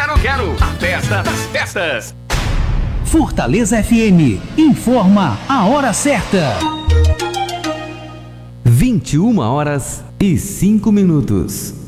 quero. A festa das festas. Fortaleza FM informa a hora certa. 21h05.